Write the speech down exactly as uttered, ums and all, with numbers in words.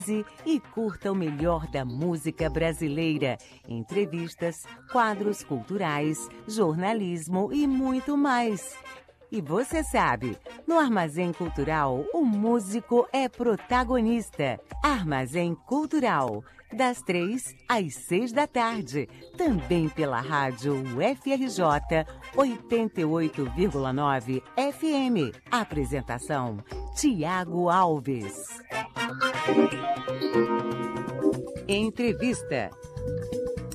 E curta o melhor da música brasileira, entrevistas, quadros culturais, jornalismo e muito mais. E você sabe, no Armazém Cultural, o músico é protagonista. Armazém Cultural, das três às seis da tarde, também pela rádio U F R J oitenta e oito vírgula nove F M. Apresentação, Tiago Alves. Entrevista.